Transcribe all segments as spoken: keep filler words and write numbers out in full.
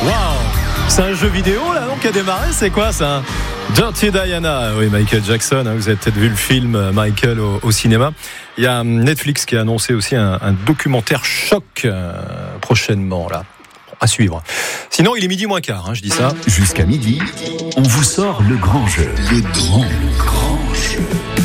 Waouh! C'est un jeu vidéo là non, qui a démarré, c'est quoi ça? Dirty Diana, oui, Michael Jackson, hein, vous avez peut-être vu le film Michael au, au cinéma. Il y a Netflix qui a annoncé aussi un, un documentaire choc euh, prochainement là, à suivre. Sinon il est midi moins quart, hein, je dis ça. Jusqu'à midi, on vous sort le grand jeu. Le grand, grand jeu.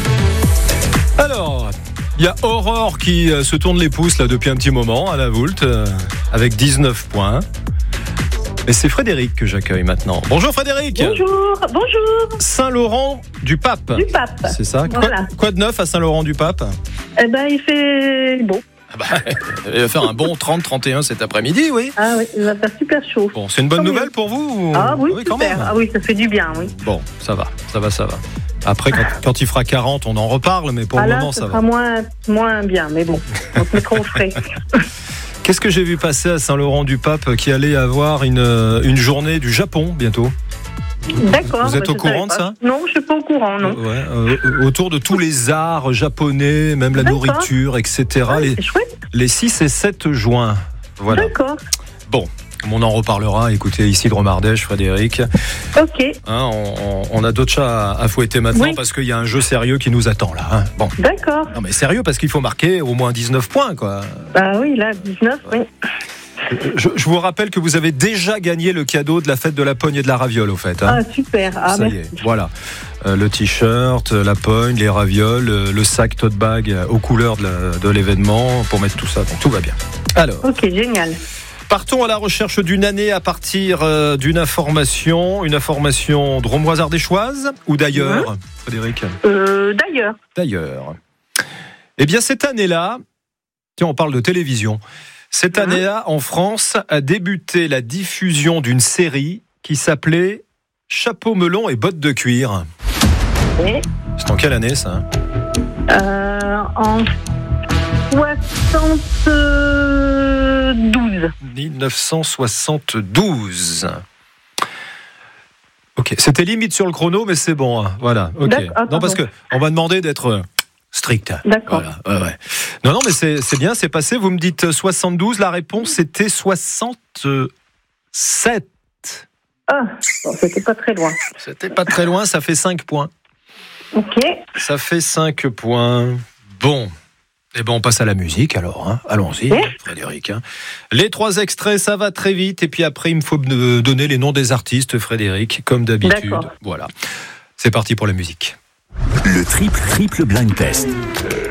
Alors, il y a Aurore qui euh, se tourne les pouces là depuis un petit moment à la Voulte euh, avec dix-neuf points. Et c'est Frédéric que j'accueille maintenant. Bonjour Frédéric. Bonjour, bonjour. Saint-Laurent-du-Pape. Du Pape. C'est ça. Voilà. Quoi, quoi de neuf à Saint-Laurent-du-Pape? Eh ben, il fait beau. Ah bah, il va faire un bon trente trente et un cet après-midi, oui. Ah oui, il va faire super chaud. Bon, c'est une bonne Tant nouvelle mieux. pour vous? Ah oui, oui super. quand même. Ah oui, ça fait du bien, oui. Bon, ça va, ça va, ça va. Après, quand, quand il fera quarante, on en reparle, mais pour ah le là, moment, ça ça sera va. moins, moins bien, mais bon, on se mettra au frais. Qu'est-ce que j'ai vu passer à Saint-Laurent-du-Pape qui allait avoir une, une journée du Japon bientôt? D'accord. Vous êtes bah, au je courant savais de pas. ça? Non, je suis pas au courant, non. Ouais, euh, autour de tous les arts japonais, même la D'accord. nourriture, et cetera. Ah, les, c'est chouette. les six et sept juin. Voilà. D'accord. Bon, on en reparlera. Écoutez, ici de Romardèche, Frédéric. Ok. Hein, on, on- on a d'autres chats à, à fouetter maintenant Oui. parce qu'il y a un jeu sérieux qui nous attend là. Hein. Bon. D'accord. Non mais sérieux parce qu'il faut marquer au moins dix-neuf points quoi. Bah oui, là, dix-neuf, oui. Je, je vous rappelle que vous avez déjà gagné le cadeau de la fête de la pogne et de la raviole au fait. Hein. Ah, super. Ah, Ça y merci. est, voilà. Euh, le t-shirt, la pogne, les ravioles, euh, le sac tote bag euh, aux couleurs de, la- de l'événement pour mettre tout ça. Donc tout va bien. Alors, Ok, génial. partons à la recherche d'une année à partir euh, d'une information, une information drômoise-ardéchoise ou d'ailleurs, Frédéric? Euh, d'ailleurs. D'ailleurs. Eh bien, cette année-là, tiens, on parle de télévision. Cette Mhm. année-là, en France, a débuté la diffusion d'une série qui s'appelait Chapeau melon et bottes de cuir. Et, C'est en quelle année, ça? euh, en soixante-douze. dix-neuf cent soixante-douze. Ok, c'était limite sur le chrono, mais c'est bon. hein. Voilà, ok. D'accord, ah, Non, parce que pardon. on m'a demandé d'être euh, strict. D'accord. Voilà, ouais, ouais. Non, non, mais c'est, c'est bien, c'est passé. Vous me dites soixante-douze, la réponse c'était soixante-sept. Ah, bon, c'était pas très loin. C'était pas très loin, ça fait cinq points. Ok. Ça fait cinq points. Bon. Eh ben, on passe à la musique alors. Hein. Allons-y, Oui. Frédéric. hein. Les trois extraits, ça va très vite. Et puis après, il me faut me donner les noms des artistes, Frédéric, comme d'habitude. D'accord. Voilà. C'est parti pour la musique. Le triple triple blind test.